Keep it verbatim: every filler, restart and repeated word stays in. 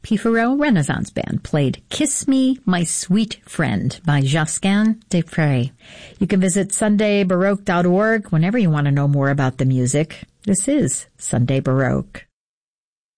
Pifaro Renaissance Band played Kiss Me, My Sweet Friend by Josquin des Prez. You can visit sunday baroque dot org whenever you want to know more about the music. This is Sunday Baroque.